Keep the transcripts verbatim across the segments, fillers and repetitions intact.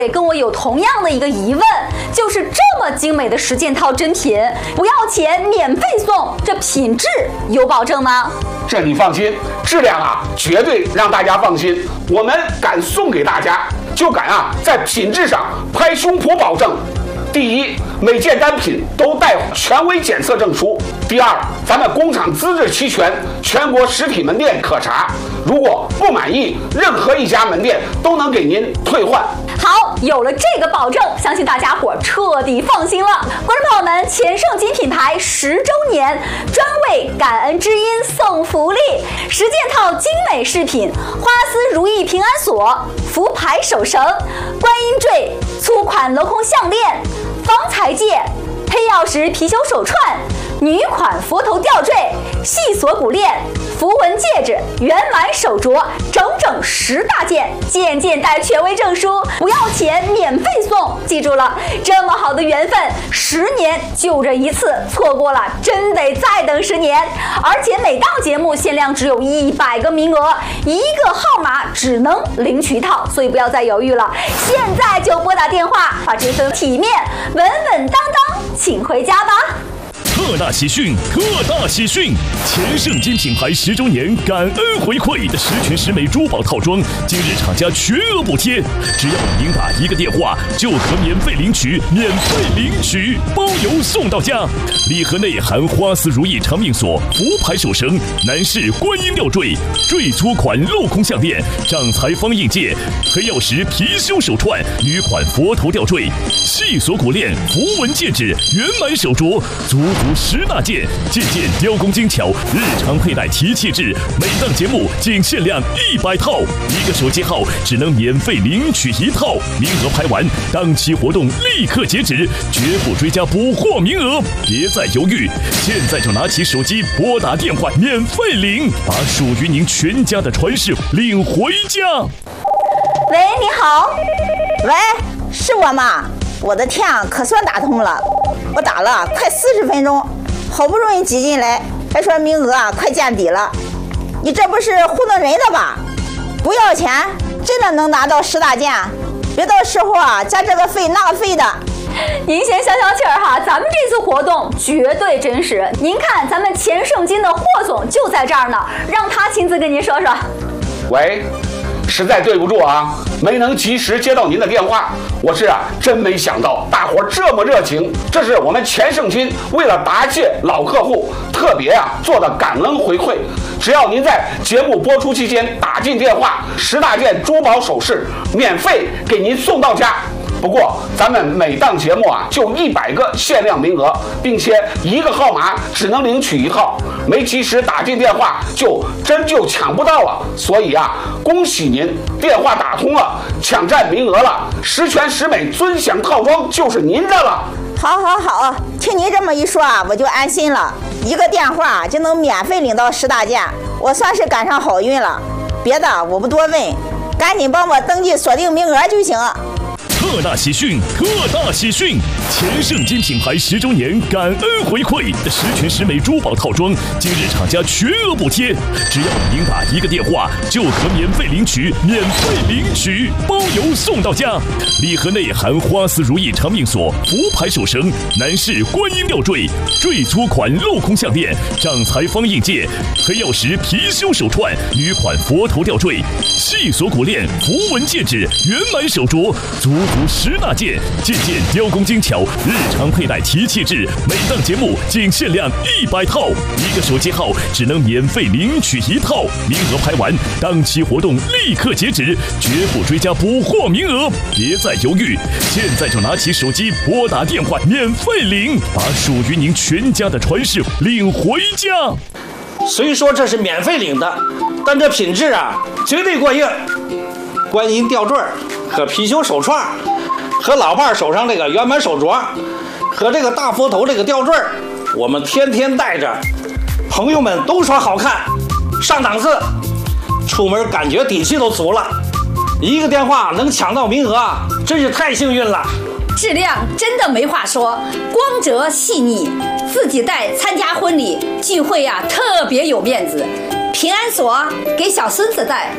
也跟我有同样的一个疑问，就是这么精美的十件套真品，不要钱免费送，这品质有保证吗？ 这你放心，质量啊绝对让大家放心。我们敢送给大家，就敢啊在品质上拍胸脯保证。第一，每件单品都带权威检测证书。第二，咱们工厂资质齐全，全国实体门店可查。如果不满意，任何一家门店都能给您退换。 好，有了这个保证，相信大家伙彻底放心了。观众朋友们，钱盛金品牌十周年，专为感恩知音送福利，十件套精美饰品，花丝如意平安锁、福牌手绳、观音坠、粗款镂空项链、方财戒、黑曜石貔貅手串、女款佛头吊坠、细锁骨链、符文戒指、圆满手镯，整整十大件，件件带权威证书，不要钱免费送。记住了，这么好的缘分，十年就这一次，错过了真得再等十年。而且每档节目限量只有一百个名额，一个号码只能领取一套，所以不要再犹豫了，现在就拨打电话，把这份体面稳稳当当请回家吧。 特大喜讯！特大喜讯！钱盛金品牌十周年感恩回馈的十全十美珠宝套装，今日厂家全额补贴，只要您打一个电话就可免费领取，免费领取，包邮送到家。礼盒内含花丝如意长命锁、福牌手绳、男士观音吊坠、坠粗款镂空项链、掌财方印戒、黑曜石貔貅手串、女款佛头吊坠、细锁骨链、符文戒指、圆满手镯，足足十大件，件件雕工精巧，日常佩戴提气质。每档节目仅限量一百套，一个手机号只能免费领取一套，名额拍完，当期活动立刻截止，绝不追加补货名额。别再犹豫，现在就拿起手机拨打电话，免费领，把属于您全家的传世领回家。 喂，你好。 喂，是我吗？我的天啊，可算打通了！我打了快四十分钟，好不容易挤进来，还说名额啊快见底了。你这不是糊弄人的吧？不要钱，真的能拿到十大件？别到时候啊加这个费那个费的。 您先消消气儿哈，咱们这次活动绝对真实。您看，咱们钱盛金的霍总就在这儿呢，让他亲自跟您说说。 喂。实在对不住啊，没能及时接到您的电话。我是啊，真没想到大伙这么热情。这是我们钱盛金为了答谢老客户，特别啊做的感恩回馈。只要您在节目播出期间打进电话，十大件珠宝首饰免费给您送到家。不过咱们每档节目啊就一百个限量名额，并且一个号码只能领取一套，没及时打进电话就真就抢不到了。所以啊，恭喜您电话打通了，抢占名额了，十全十美尊享套装就是您的了。 好好好，听你这么一说啊，我就安心了，一个电话就能免费领到十大件，我算是赶上好运了。别的我不多问，赶紧帮我登记锁定名额就行。 特大喜讯！特大喜讯！钱盛金品牌十周年感恩回馈的十全十美珠宝套装，今日厂家全额补贴，只要您打一个电话就可免费领取，免费领取，包邮送到家。礼盒内含花丝如意长命锁、福牌手绳、男士观音吊坠、坠粗款镂空项链、掌财方印戒、黑曜石貔貅手串、女款佛头吊坠、细锁骨链、符文戒指、圆满手镯，足足十大件，件件雕工精巧，日常佩戴提气质。每档节目仅限量一百套，一个手机号只能免费领取一套，名额拍完，当期活动立刻截止，绝不追加补货名额。别再犹豫，现在就拿起手机拨打电话，免费领，把属于您全家的传世领回家。 虽说这是免费领的，但这品质啊绝对过硬。观音吊坠和貔貅手串，和老伴手上这个圆满手镯，和这个大佛头这个吊坠，我们天天戴着，朋友们都说好看，上档次，出门感觉底气都足了。一个电话能抢到名额，真是太幸运了。 质量真的没话说，光泽细腻，自己戴参加婚礼聚会呀、啊，特别有面子。平安锁给小孙子戴，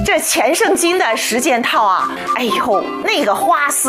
这全圣经的十件套啊，哎呦，那个花丝